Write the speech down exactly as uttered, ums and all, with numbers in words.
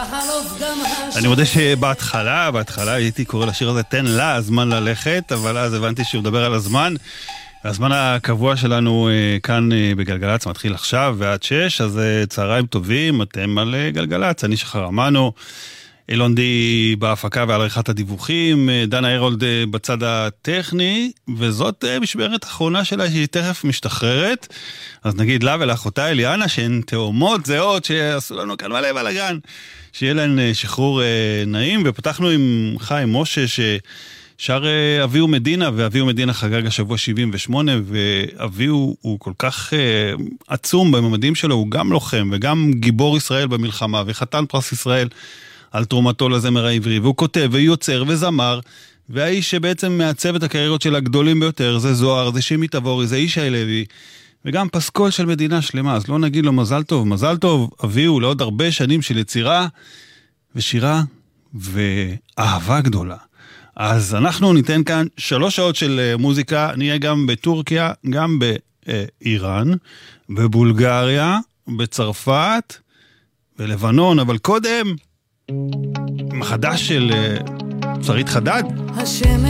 אני מודה שבהתחלה, בהתחלה הייתי קורא לשיר הזה תן לה הזמן ללכת, אבל אז הבנתי שהוא מדבר על הזמן. הזמן הקבוע שלנו כאן בגלגלץ מתחיל עכשיו ועד שש, אז צהריים טובים, אתם על גלגלץ, אני שחר אמנו, אילון די בהפקה ועריכת הדיווחים, דנה הרולד בצד הטכני, וזאת משמרת האחרונה שלה שהיא תכף משתחררת, אז נגיד לה ולאחותה אליאנה שהן תאומות זהות שעשו לנו כאן מלא בלגן, שיהיה להן שחרור נעים, ופתחנו עם חיים משה ששר אביהו מדינה, ואביהו מדינה חגג השבוע שבעים ושמונה, ואביהו הוא כל כך עצום בממדים שלו, הוא גם לוחם וגם גיבור ישראל במלחמה, וחתן פרס ישראל על תרומתו לזמר העברי, והוא כותב ויוצר וזמר, והאיש שבעצם מעצב את הקריירות של הגדולים ביותר, זה זוהר, זה שימי תבורי, זה איש הלוי, וגם פסקול של מדינה שלמה, אז לא נגיד לו מזל טוב, מזל טוב, אביהו לעוד הרבה שנים של יצירה, ושירה, ואהבה גדולה. אז אנחנו ניתן כאן שלוש שעות של מוזיקה, נהיה גם בטורקיה, גם באיראן, בבולגריה, בצרפת, בלבנון, אבל קודם, מחדש של שרית חדד. השמש